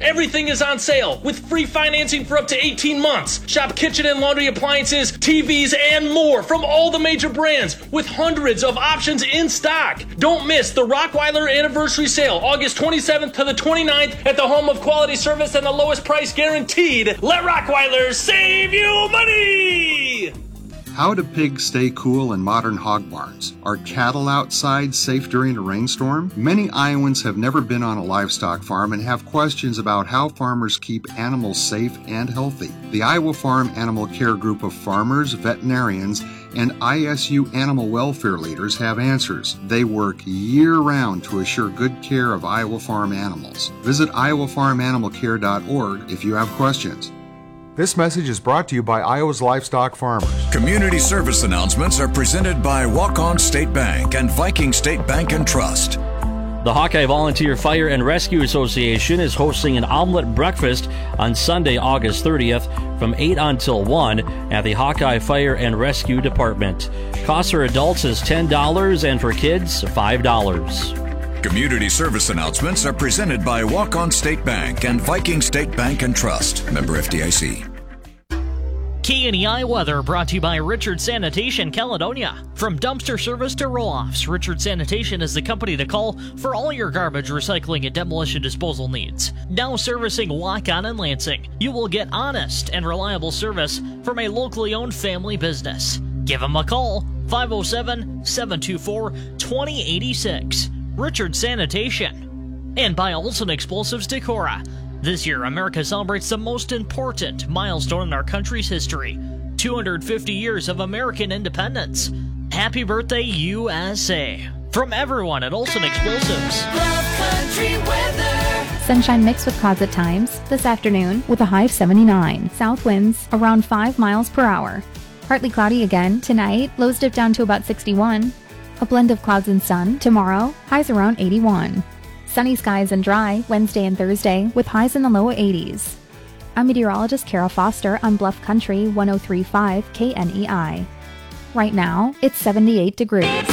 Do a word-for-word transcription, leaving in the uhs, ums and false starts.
Everything is on sale with free financing for up to eighteen months. Shop kitchen and laundry appliances, T Vs, and more from all the major brands with hundreds of options in stock. Don't miss the Rockweiler Anniversary Sale, August twenty-seventh to the twenty-ninth at the home of quality service and the lowest price guaranteed. Let Rockweiler save you money! How do pigs stay cool in modern hog barns? Are cattle outside safe during a rainstorm? Many Iowans have never been on a livestock farm and have questions about how farmers keep animals safe and healthy. The Iowa Farm Animal Care Group of farmers, veterinarians, and I S U animal welfare leaders have answers. They work year-round to assure good care of Iowa farm animals. Visit iowa farm animal care dot org if you have questions. This message is brought to you by Iowa's livestock farmers. Community service announcements are presented by Walk-On State Bank and Viking State Bank and Trust. The Hawkeye Volunteer Fire and Rescue Association is hosting an omelet breakfast on Sunday, August thirtieth from eight until one at the Hawkeye Fire and Rescue Department. Cost for adults is ten dollars and for kids, five dollars. Community service announcements are presented by Walk-On State Bank and Viking State Bank and Trust. Member F D I C. K N E I weather brought to you by Richard Sanitation Caledonia. From dumpster service to roll-offs, Richard Sanitation is the company to call for all your garbage, recycling, and demolition disposal needs. Now servicing Waukegan and Lansing, you will get honest and reliable service from a locally owned family business. Give them a call, five oh seven, seven two four, two oh eight six. Richard Sanitation. And by Olson Explosives Decorah. This year, America celebrates the most important milestone in our country's history, two hundred fifty years of American independence. Happy birthday, U S A. From everyone at Olson Explosives. Love Country weather. Sunshine mixed with clouds at times this afternoon with a high of seventy-nine. South winds around five miles per hour. Partly cloudy again tonight. Lows dip down to about sixty-one. A blend of clouds and sun tomorrow. Highs around eighty-one. Sunny skies and dry Wednesday and Thursday with highs in the low eighties. I'm meteorologist Kara Foster on Bluff Country one oh three point five K N E I. Right now, it's seventy-eight degrees.